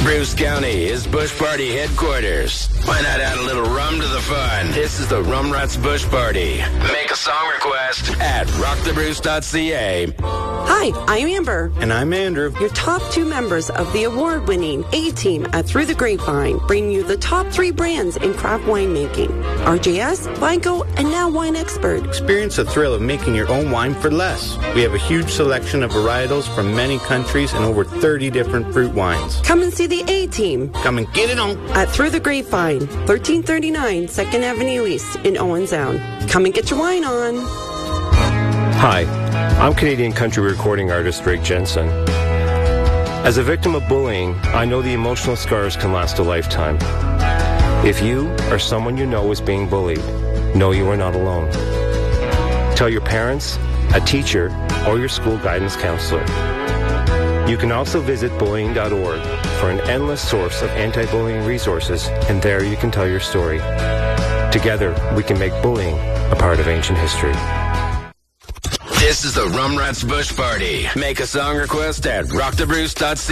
Bruce County is Bush Party headquarters. Why not add a little rum to the fun? This is the Rum Ruts Bush Party. Make a song request at rockthebruce.ca. Hi, I'm Amber. And I'm Andrew. Your top 2 members of the award-winning A-Team at Through the Grapevine bring you the top 3 brands in craft winemaking. RJS, Vigo, and now Wine Expert. Experience the thrill of making your own wine for less. We have a huge selection of varietals from many countries and over 30 different fruit wines. Come and see the A-Team. Come and get it on. At Through the Grapevine, 1339 2nd Avenue East in Owen Sound. Come and get your wine on. Hi, I'm Canadian country recording artist Drake Jensen. As a victim of bullying, I know the emotional scars can last a lifetime. If you or someone you know is being bullied, know you are not alone. Tell your parents, a teacher, or your school guidance counselor. You can also visit bullying.org for an endless source of anti-bullying resources, and there you can tell your story. Together, we can make bullying a part of ancient history. This is the Rum Ruts Bush Party. Make a song request at rockthebruce.ca.